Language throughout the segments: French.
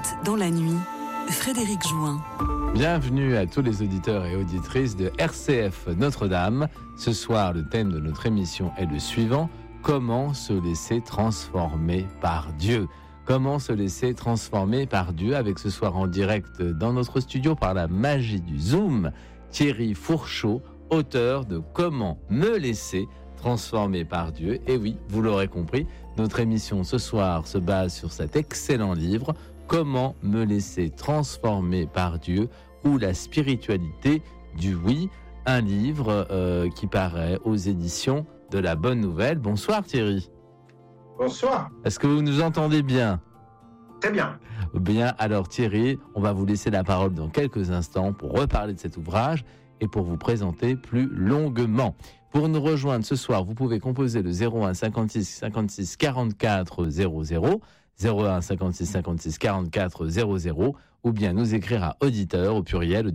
écoute dans la nuit, Frédéric Join. Bienvenue à tous les auditeurs et auditrices de RCF Notre-Dame. Ce soir, le thème de notre émission est le suivant: comment se laisser transformer par Dieu? Comment se laisser transformer par Dieu? Avec ce soir en direct dans notre studio par la magie du Zoom, Thierry Fourchot, auteur de Comment me laisser transformer par Dieu. Et oui, vous l'aurez compris, notre émission ce soir se base sur cet excellent livre, Comment me laisser transformer par Dieu, ou la spiritualité du oui, un livre qui paraît aux éditions de La Bonne Nouvelle. Bonsoir Thierry. Bonsoir. Est-ce que vous nous entendez bien? Très bien. Bien, alors Thierry, on va vous laisser la parole dans quelques instants pour reparler de cet ouvrage et pour vous présenter plus longuement. Pour nous rejoindre ce soir, vous pouvez composer le 01 56 56 44 00, 01 56 56 44 00, ou bien nous écrire à auditeur, au pluriel,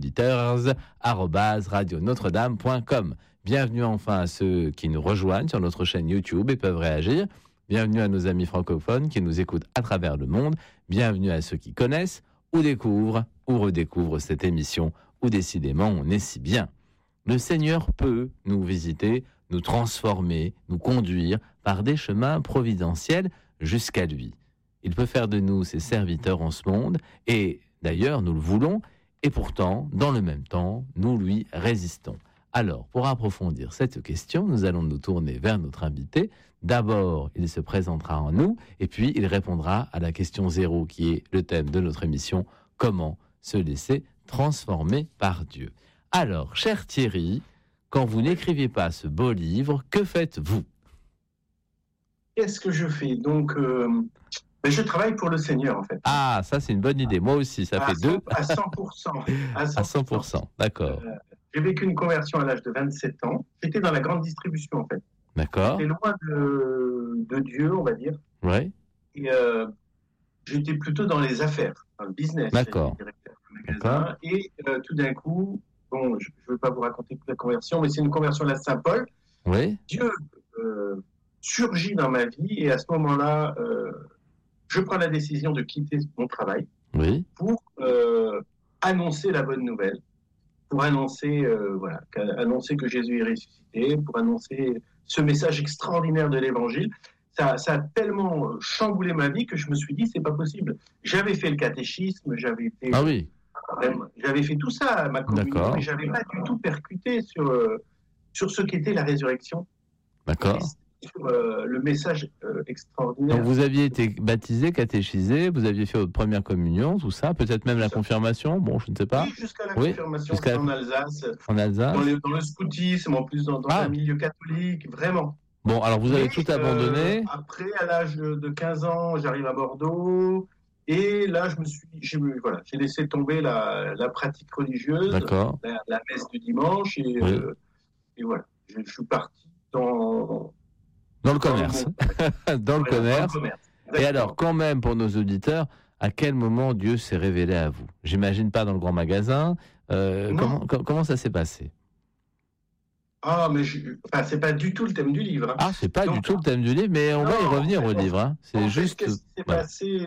auditeurs@radionotre-dame.com. Bienvenue enfin à ceux qui nous rejoignent sur notre chaîne YouTube et peuvent réagir. Bienvenue à nos amis francophones qui nous écoutent à travers le monde. Bienvenue à ceux qui connaissent ou découvrent ou redécouvrent cette émission où décidément on est si bien. Le Seigneur peut nous visiter, nous transformer, nous conduire par des chemins providentiels jusqu'à lui. Il peut faire de nous ses serviteurs en ce monde, et d'ailleurs nous le voulons, et pourtant, dans le même temps, nous lui résistons. Alors, pour approfondir cette question, nous allons nous tourner vers notre invité. D'abord, il se présentera en nous, et puis il répondra à la question 0, qui est le thème de notre émission, comment se laisser transformer par Dieu. Alors, cher Thierry, quand vous n'écrivez pas ce beau livre, que faites-vous? Qu'est-ce que je fais? Donc, je travaille pour le Seigneur, en fait. Ah, ça c'est une bonne idée. Moi aussi, ça fait 2. À 100%. À 100%, d'accord. J'ai vécu une conversion à l'âge de 27 ans. J'étais dans la grande distribution, en fait. D'accord. J'étais loin de Dieu, on va dire. Oui. Et j'étais plutôt dans les affaires, dans le business. D'accord. Directeur de magasin. Et tout d'un coup, bon, je ne veux pas vous raconter toute la conversion, mais c'est une conversion à la Saint-Paul. Oui. Dieu surgit dans ma vie, et à ce moment-là, je prends la décision de quitter mon travail pour annoncer la bonne nouvelle, pour annoncer, annoncer que Jésus est ressuscité, pour annoncer ce message extraordinaire de l'Évangile. Ça a tellement chamboulé ma vie que je me suis dit, c'est pas possible. J'avais fait le catéchisme, j'avais fait tout ça à ma communion, mais j'avais pas du tout percuté sur ce qu'était la résurrection. D'accord. Sur le message extraordinaire. Donc vous aviez été baptisé, catéchisé, vous aviez fait votre première communion, tout ça, peut-être même la confirmation, bon, je ne sais pas. Oui, jusqu'à la confirmation, en Alsace. En Alsace. Dans le scoutisme, en plus dans un milieu catholique, vraiment. Bon, alors vous avez tout abandonné. Après, à l'âge de 15 ans, j'arrive à Bordeaux, et là, j'ai laissé tomber la pratique religieuse, la messe du dimanche, et voilà, je suis parti dans le commerce. Dans le commerce. Et alors, quand même, pour nos auditeurs, à quel moment Dieu s'est révélé à vous? J'imagine pas dans le grand magasin. Comment ça s'est passé? Ah, mais c'est pas du tout le thème du livre. Hein. Ah, c'est pas du tout le thème du livre, mais on va y revenir au livre. Hein. C'est juste. Qu'est-ce qui s'est passé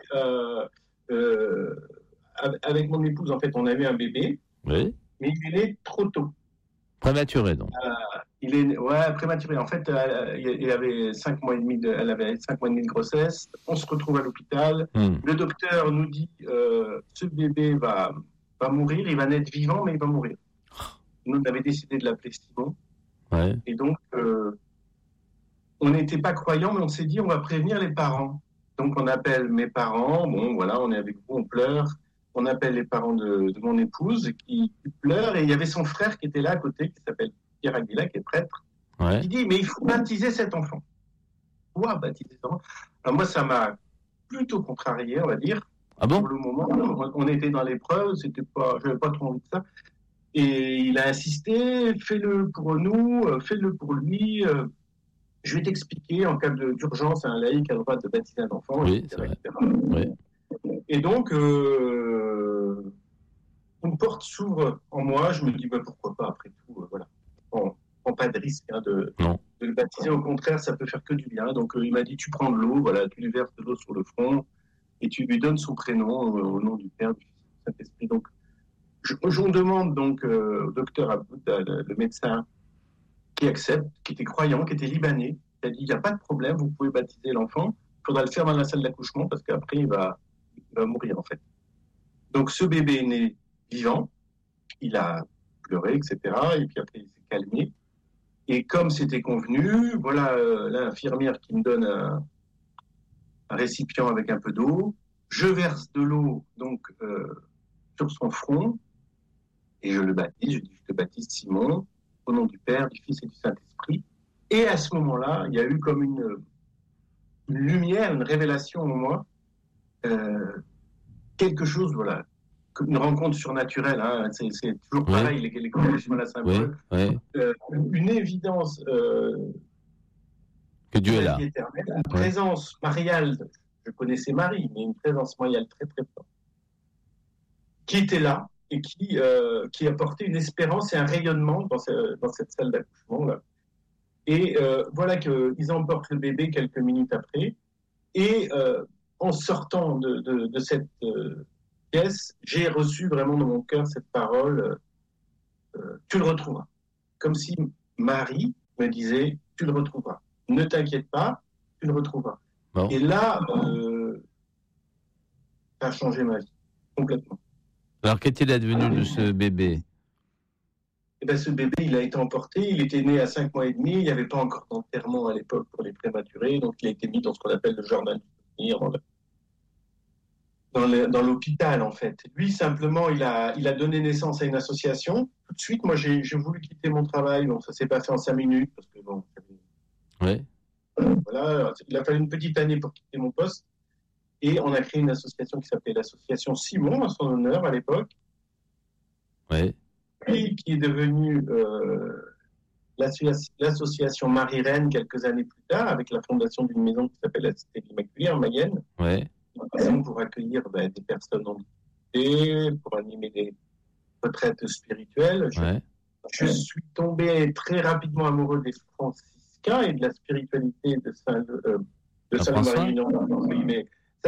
avec mon épouse? En fait, on avait un bébé. Oui. Mais il est né trop tôt. Prématuré, donc. Prématuré. En fait, il avait 5 mois et demi elle avait 5 mois et demi de grossesse. On se retrouve à l'hôpital. Le docteur nous dit ce bébé va mourir. Il va naître vivant, mais il va mourir. Nous, on avait décidé de l'appeler Simon. Ouais. Et donc, on n'était pas croyants, mais on s'est dit on va prévenir les parents. Donc, on appelle mes parents. Bon, voilà, on est avec vous, on pleure. On appelle les parents de mon épouse qui pleurent. Et il y avait son frère qui était là à côté, qui s'appelle Pierre Aguila, qui est prêtre. Ouais. Il dit, mais il faut baptiser cet enfant. Pourquoi baptiser cet enfant? Alors moi, ça m'a plutôt contrarié, on va dire. Ah bon? Pour le moment, on était dans l'épreuve, j'avais pas trop envie de ça. Et il a insisté, fais-le pour nous, fais-le pour lui. Je vais t'expliquer, en cas d'urgence, un laïc a le droit de baptiser un enfant. Oui, c'est vrai. Oui. Et donc, une porte s'ouvre en moi. Je me dis, pourquoi pas, après tout, voilà. On prend pas de risque de le baptiser. Au contraire, ça peut faire que du bien. Donc, il m'a dit, tu prends de l'eau, voilà, tu lui verses de l'eau sur le front. et tu lui donnes son prénom au nom du Père, du Fils et du Saint-Esprit. Donc, on demande donc au docteur Aboud, le médecin, qui accepte, qui était croyant, qui était libanais, qui a dit, il n'y a pas de problème, vous pouvez baptiser l'enfant, il faudra le faire dans la salle d'accouchement, parce qu'après, il va mourir, en fait. Donc, ce bébé est né vivant, il a pleuré, etc., et puis après, il s'est calmé. Et comme c'était convenu, voilà l'infirmière qui me donne un récipient avec un peu d'eau, je verse de l'eau donc sur son front, et je le baptise, je dis, je te baptise Simon, au nom du Père, du Fils et du Saint-Esprit. Et à ce moment-là, il y a eu comme une lumière, une révélation en moi, quelque chose, voilà, comme une rencontre surnaturelle, hein, c'est toujours pareil, les conditions de la symbole, une évidence que Dieu est là. Éternelle, une présence mariale, je connaissais Marie, mais une présence mariale très très forte, qui était là, et qui apportait une espérance et un rayonnement dans cette salle d'accouchement là. Et voilà qu'ils emportent le bébé quelques minutes après. Et en sortant de cette pièce, j'ai reçu vraiment dans mon cœur cette parole, tu le retrouveras. Comme si Marie me disait, tu le retrouveras. Ne t'inquiète pas, tu le retrouveras. Bon. Et là, ça a changé ma vie, complètement. Alors, qu'est-il advenu de ce bébé ? Eh bien, ce bébé, il a été emporté. Il était né à 5 mois et demi. Il n'y avait pas encore d'enterrement à l'époque pour les prématurés. Donc, il a été mis dans ce qu'on appelle le jardin du souvenir, dans l'hôpital, en fait. Lui, simplement, il a donné naissance à une association. Tout de suite, moi, j'ai voulu quitter mon travail. Donc, ça ne s'est pas fait en 5 minutes. Parce que, bon, voilà, il a fallu une petite année pour quitter mon poste. Et on a créé une association qui s'appelait l'association Simon, à son honneur à l'époque. Oui. Puis qui est devenue l'association Marie-Reine quelques années plus tard, avec la fondation d'une maison qui s'appelle la Cité de l'Immaculée en Mayenne. Oui. Une maison pour accueillir des personnes handicapées, pour animer des retraites spirituelles. Je suis tombé très rapidement amoureux des franciscains et de la spiritualité de Saint-Marie, de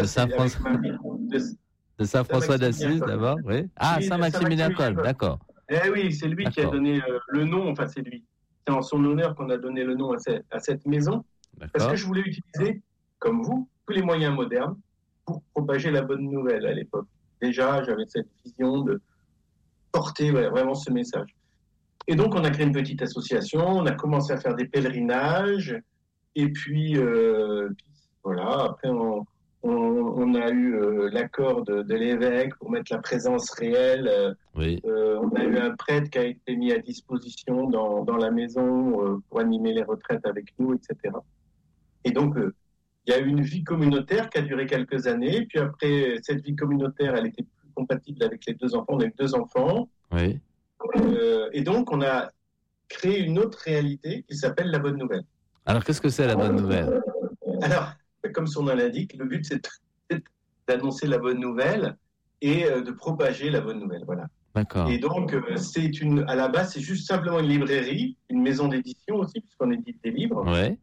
Saint-François d'Assise, d'abord, oui. Ah, Saint-Maximilien-Kolbe, d'accord. Eh oui, c'est lui qui a donné le nom, enfin c'est lui. C'est en son honneur qu'on a donné le nom à cette maison. Parce que je voulais utiliser, comme vous, tous les moyens modernes pour propager la bonne nouvelle à l'époque. Déjà, j'avais cette vision de porter vraiment ce message. Et donc, on a créé une petite association, on a commencé à faire des pèlerinages, et puis, voilà, après on a eu l'accord de l'évêque pour mettre la présence réelle. Oui. On a eu un prêtre qui a été mis à disposition dans la maison pour animer les retraites avec nous, etc. Et donc, il y a eu une vie communautaire qui a duré quelques années. Puis après, cette vie communautaire, elle était plus compatible avec les 2 enfants. On a eu 2 enfants. Oui. Et donc, on a créé une autre réalité qui s'appelle la bonne nouvelle. Alors, qu'est-ce que c'est la bonne nouvelle ? Alors, comme son nom l'indique, le but, c'est d'annoncer la bonne nouvelle et de propager la bonne nouvelle. Voilà. D'accord. Et donc, à la base, c'est juste simplement une librairie, une maison d'édition aussi, puisqu'on édite des livres. Ouais.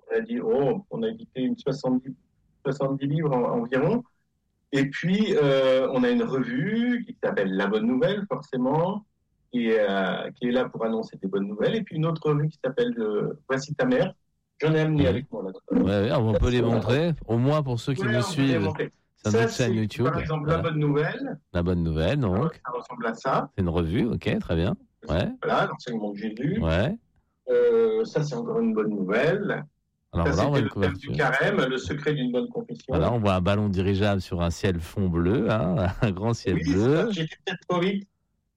On a édité une 70 livres environ. Et puis, on a une revue qui s'appelle La Bonne Nouvelle, forcément, qui est là pour annoncer des bonnes nouvelles. Et puis, une autre revue qui s'appelle Voici ta mère. J'en ai amené avec moi. Là. On peut les montrer, au moins pour ceux qui nous suivent sur notre chaîne YouTube. Par exemple, La Bonne Nouvelle. La Bonne Nouvelle, donc. Ça ressemble à ça. C'est une revue, ok, très bien. Ouais. Voilà, l'enseignement que j'ai lu. Ouais. Ça, c'est encore une bonne nouvelle. Alors ça, là, on voit une le thème du carême, le secret d'une bonne confession. Voilà, on voit un ballon dirigeable sur un ciel fond bleu, hein, un grand ciel bleu. J'ai peut-être trop vite.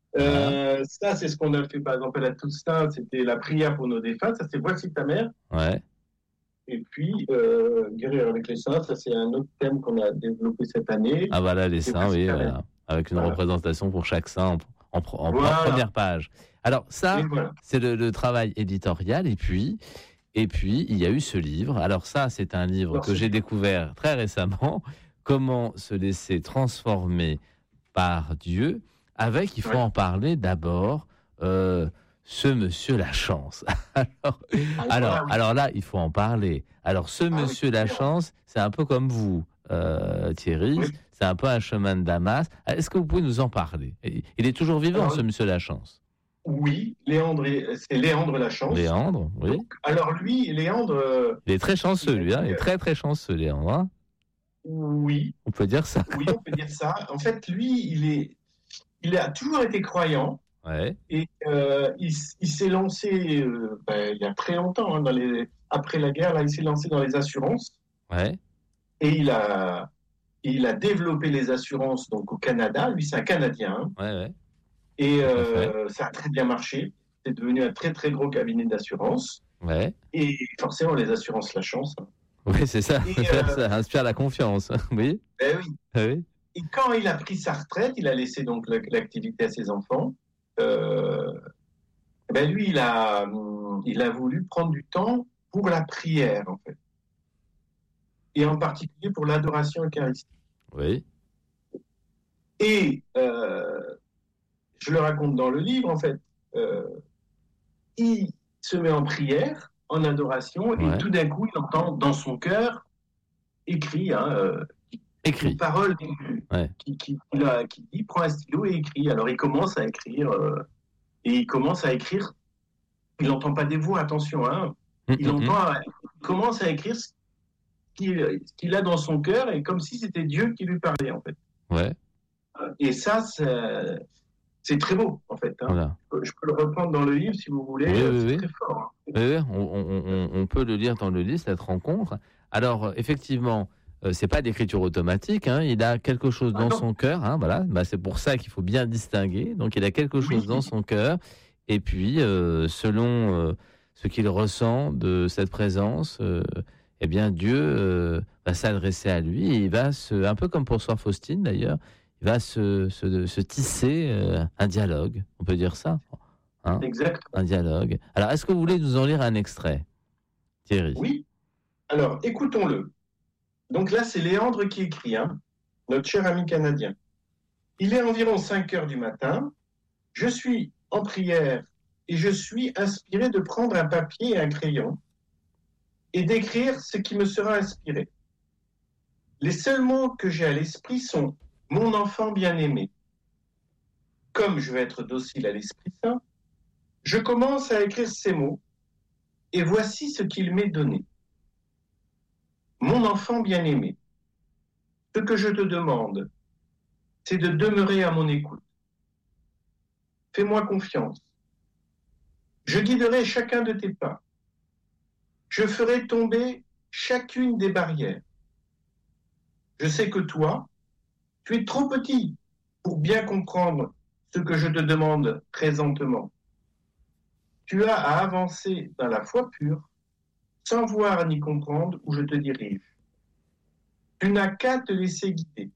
Ça, c'est ce qu'on a fait, par exemple, à la Toussaint, c'était la prière pour nos défunts. Ça, c'est Voici ta mère. Ouais. Et puis, guérir avec les saints, ça, c'est un autre thème qu'on a développé cette année. Ah, voilà, les saints, oui, voilà. Avec une représentation pour chaque saint en première page. Alors, ça, c'est le travail éditorial. Et puis, il y a eu ce livre. Alors ça, c'est un livre que j'ai découvert très récemment. Comment se laisser transformer par Dieu. Avec, il faut en parler d'abord, ce monsieur Lachance. Alors là, il faut en parler. Alors, ce monsieur Lachance, c'est un peu comme vous. Thierry. Oui. C'est un peu un chemin de Damas. Est-ce que vous pouvez nous en parler? Il est toujours vivant, ce monsieur Lachance? Oui, c'est Léandre Lachance. Léandre, oui. Donc, alors lui, Léandre... il est très chanceux, lui. Il est très, très chanceux, Léandre. Hein, oui. On peut dire ça. Oui, on peut dire ça. En fait, lui, il a toujours été croyant. Ouais. Et il s'est lancé il y a très longtemps, hein, après la guerre, là, il s'est lancé dans les assurances. Ouais. Et il a développé les assurances donc, au Canada. Lui, c'est un Canadien. Hein. Ouais. Et ça a très bien marché. C'est devenu un très, très gros cabinet d'assurance. Ouais. Et forcément, les assurances Lachance. Hein. Oui, c'est ça. Et, ça inspire la confiance. Oui. Ben oui. Oui. Et quand il a pris sa retraite, il a laissé donc l'activité à ses enfants. Lui, il a voulu prendre du temps pour la prière, en fait. Et en particulier pour l'adoration eucharistique. Oui. Et je le raconte dans le livre, en fait. Il se met en prière, en adoration, et tout d'un coup, il entend dans son cœur écrit, une parole qui dit prends un stylo et écrit. Alors il commence à écrire, il n'entend pas des voix, attention, hein. Il commence à écrire ce qu'il a dans son cœur, et comme si c'était Dieu qui lui parlait, en fait. Ouais. Et ça, c'est très beau, en fait. Hein. Voilà. Je peux le reprendre dans le livre, si vous voulez. Oui. Très fort. Hein. Oui, on peut le lire dans le livre, cette rencontre. Alors, effectivement, c'est pas d'écriture automatique. Hein. Il a quelque chose dans son cœur. Hein, voilà. C'est pour ça qu'il faut bien distinguer. Donc, il a quelque chose dans son cœur. Et puis, selon ce qu'il ressent de cette présence, eh bien, Dieu va s'adresser à lui. Et il va un peu comme pour Sœur Faustine, d'ailleurs, il va se tisser un dialogue. On peut dire ça. Hein, exact. Un dialogue. Alors, est-ce que vous voulez nous en lire un extrait, Thierry? Oui. Alors, écoutons-le. Donc là, c'est Léandre qui écrit, hein, notre cher ami canadien. Il est environ 5 heures du matin. Je suis en prière et je suis inspiré de prendre un papier et un crayon et d'écrire ce qui me sera inspiré. Les seuls mots que j'ai à l'esprit sont « mon enfant bien-aimé ». Comme je vais être docile à l'Esprit Saint, je commence à écrire ces mots et voici ce qu'il m'est donné. Mon enfant bien-aimé, ce que je te demande, c'est de demeurer à mon écoute. Fais-moi confiance. Je guiderai chacun de tes pas. Je ferai tomber chacune des barrières. Je sais que toi, tu es trop petit pour bien comprendre ce que je te demande présentement. Tu as à avancer dans la foi pure, sans voir ni comprendre où je te dirige. Tu n'as qu'à te laisser guider.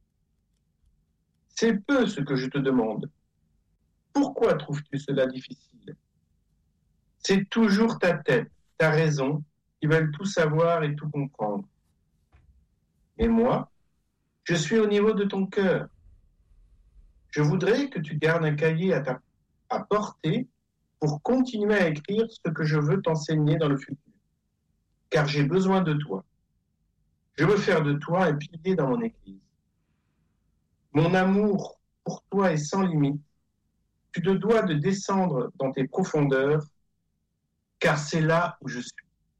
C'est peu ce que je te demande. Pourquoi trouves-tu cela difficile? C'est toujours ta tête, ta raison, qui veulent tout savoir et tout comprendre. Et moi, je suis au niveau de ton cœur. Je voudrais que tu gardes un cahier à portée pour continuer à écrire ce que je veux t'enseigner dans le futur. Car j'ai besoin de toi. Je veux faire de toi un pilier dans mon Église. Mon amour pour toi est sans limite. Tu te dois de descendre dans tes profondeurs, car c'est là où je suis.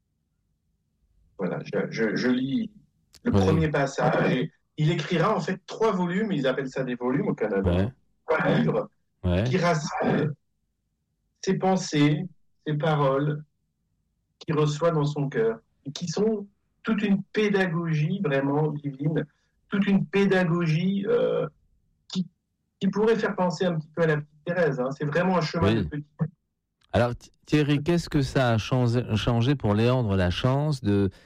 Voilà, je lis le premier passage. Et il écrira en fait 3 volumes, ils appellent ça des volumes au Canada, 3 livres, qui rassemblent ses pensées, ses paroles qu'il reçoit dans son cœur, et qui sont toute une pédagogie vraiment divine, toute une pédagogie qui pourrait faire penser un petit peu à la petite Thérèse. Hein. C'est vraiment un chemin de petit. Alors Thierry, qu'est-ce que ça a changé pour Léandre Lachance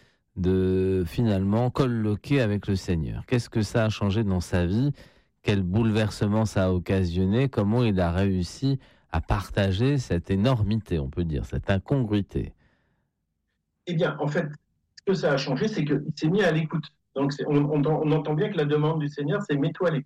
de finalement colloquer avec le Seigneur? Qu'est-ce que ça a changé dans sa vie? Quel bouleversement ça a occasionné? Comment il a réussi à partager cette énormité, on peut dire, cette incongruité? Eh bien, en fait, ce que ça a changé, c'est qu'il s'est mis à l'écoute. Donc, on entend bien que la demande du Seigneur, c'est « mets-toi à l'écoute ».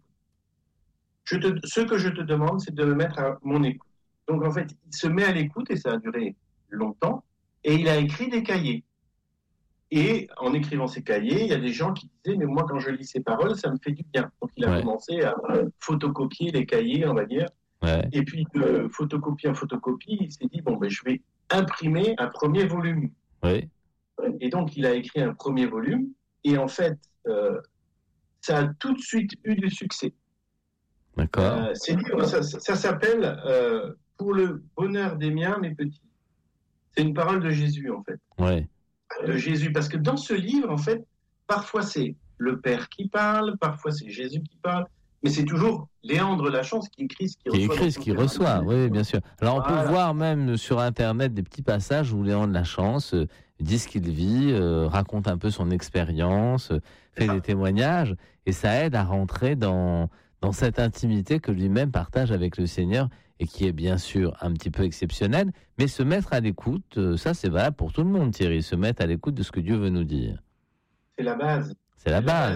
Ce que je te demande, c'est de me mettre à mon écoute. Donc, en fait, il se met à l'écoute, et ça a duré longtemps, et il a écrit des cahiers. Et en écrivant ses cahiers, il y a des gens qui disaient, mais moi, quand je lis ces paroles, ça me fait du bien. Donc, il a commencé à photocopier les cahiers, on va dire. Ouais. Et puis, de photocopie en photocopie, il s'est dit, bon, ben, je vais imprimer un premier volume. Oui. Et donc, il a écrit un premier volume. Et en fait, ça a tout de suite eu du succès. D'accord. Ces livres, ça s'appelle « Pour le bonheur des miens, mes petits ». C'est une parole de Jésus, en fait. Ouais. De Jésus. Parce que dans ce livre, en fait, parfois c'est le Père qui parle, parfois c'est Jésus qui parle, mais c'est toujours Léandre Lachance qui écrit ce qu'il reçoit. Qui écrit ce qu'il reçoit, oui, bien sûr. Alors on peut voir même sur Internet des petits passages où Léandre Lachance dit ce qu'il vit, raconte un peu son expérience, fait des témoignages, et ça aide à rentrer dans cette intimité que lui-même partage avec le Seigneur et qui est bien sûr un petit peu exceptionnelle, mais se mettre à l'écoute, ça c'est valable pour tout le monde, Thierry, se mettre à l'écoute de ce que Dieu veut nous dire. C'est la base. C'est la base.